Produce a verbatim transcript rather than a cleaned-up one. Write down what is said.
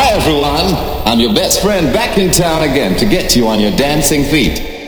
everyone, I'm your best friend back in town again to get you on your dancing feet.